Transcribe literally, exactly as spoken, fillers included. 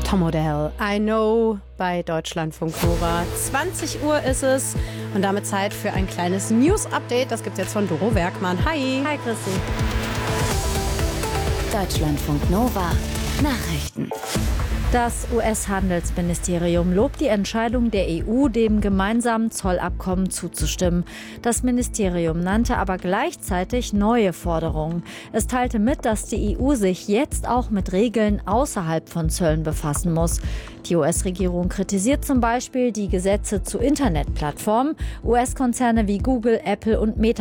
Tom Odell, I Know bei Deutschlandfunk Nova. zwanzig Uhr ist es und damit Zeit für ein kleines News-Update. Das gibt's jetzt von Doro Werkmann. Hi. Hi, Chrissy. Deutschlandfunk Nova Nachrichten. Das U S-Handelsministerium lobt die Entscheidung der E U, dem gemeinsamen Zollabkommen zuzustimmen. Das Ministerium nannte aber gleichzeitig neue Forderungen. Es teilte mit, dass die E U sich jetzt auch mit Regeln außerhalb von Zöllen befassen muss. Die U S-Regierung kritisiert zum Beispiel die Gesetze zu Internetplattformen. U S-Konzerne wie Google, Apple und Meta